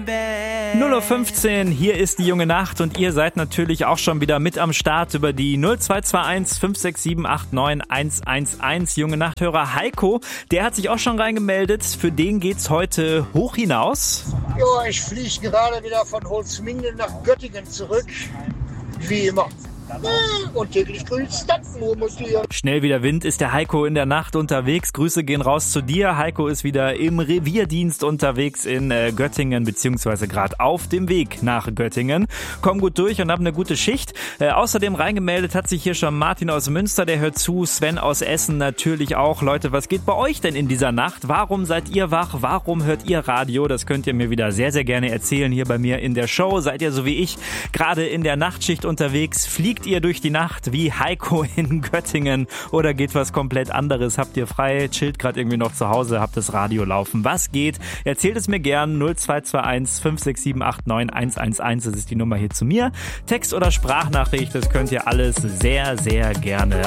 0:15 Uhr, hier ist die junge Nacht und ihr seid natürlich auch schon wieder mit am Start über die 0221 567 89 111. Junge Nachthörer Heiko, der hat sich auch schon reingemeldet. Für den geht's heute hoch hinaus. Ja, ich fliege gerade wieder von Holzminden nach Göttingen zurück. Wie immer. Und täglich grüßt nur Museum. Schnell wieder Wind ist der Heiko in der Nacht unterwegs. Grüße gehen raus zu dir. Heiko ist wieder im Revierdienst unterwegs in Göttingen, beziehungsweise gerade auf dem Weg nach Göttingen. Komm gut durch und hab eine gute Schicht. Außerdem reingemeldet hat sich hier schon Martin aus Münster, der hört zu. Sven aus Essen natürlich auch. Leute, was geht bei euch denn in dieser Nacht? Warum seid ihr wach? Warum hört ihr Radio? Das könnt ihr mir wieder sehr, sehr gerne erzählen hier bei mir in der Show. Seid ihr so wie ich gerade in der Nachtschicht unterwegs? Fliegt ihr durch die Nacht wie Heiko in Göttingen oder geht was komplett anderes? Habt ihr frei, chillt gerade irgendwie noch zu Hause, habt das Radio laufen? Was geht? Erzählt es mir gern. 0221 567 89 111, das ist die Nummer hier zu mir. Text oder Sprachnachricht, das könnt ihr alles sehr, sehr gerne